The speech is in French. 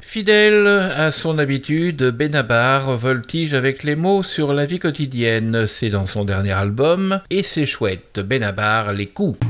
Fidèle à son habitude, Benabar voltige avec les mots sur la vie quotidienne. C'est dans son dernier album, et c'est chouette, Benabar les coups.